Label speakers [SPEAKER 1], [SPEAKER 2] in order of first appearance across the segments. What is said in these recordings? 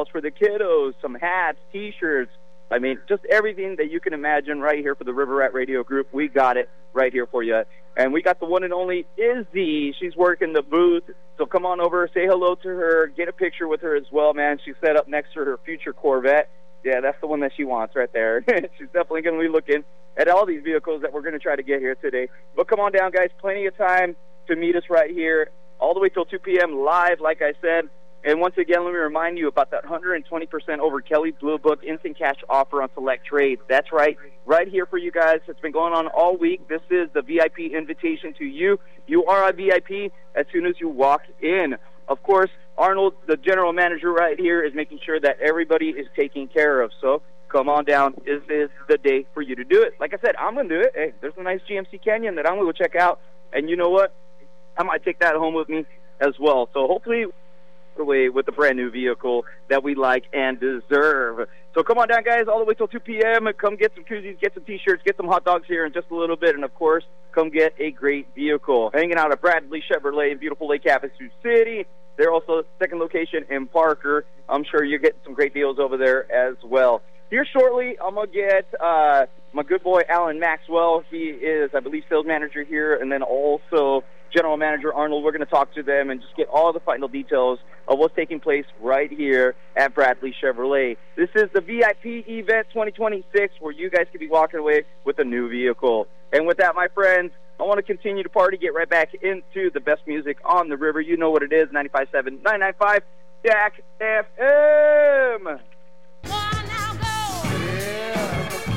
[SPEAKER 1] balls for the kiddos, some hats, T-shirts. I mean, just everything that you can imagine right here for the River Rat Radio Group. We got it right here for you. And we got the one and only Izzy. She's working the booth. So come on over, say hello to her, get a picture with her as well, man. She's set up next to her future Corvette. Yeah, that's the one that she wants right there. She's definitely going to be looking at all these vehicles that we're going to try to get here today. But come on down, guys. Plenty of time to meet us right here all the way till 2 p.m. live, like I said. And once again, let me remind you about that 120% over Kelly's Blue Book instant cash offer on select trades. That's right here for you guys. It's been going on all week. This is the VIP invitation to you. You are a VIP as soon as you walk in. Of course, Arnold, the general manager right here, is making sure that everybody is taken care of. So come on down. This is the day for you to do it. Like I said, I'm going to do it. Hey, there's a nice GMC Canyon that I'm going to go check out. And you know what? I might take that home with me as well. So hopefully away with a brand new vehicle that we like and deserve. So come on down, guys, all the way till 2 p.m. Come get some koozies, get some T-shirts, get some hot dogs here in just a little bit, and of course, come get a great vehicle. Hanging out at Bradley Chevrolet in beautiful Lake Havasu City. They're also second location in Parker. I'm sure you're getting some great deals over there as well. Here shortly, I'm going to get my good boy Alan Maxwell. He is, I believe, sales manager here, and then also General Manager Arnold. We're going to talk to them and just get all the final details of what's taking place right here at Bradley Chevrolet. This is the VIP event 2026 where you guys can be walking away with a new vehicle. And with that, my friends, I want to continue to party, get right back into the best music on the river. You know what it is, 95.7, 995, Jack FM.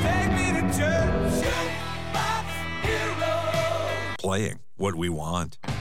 [SPEAKER 2] Playing what we want.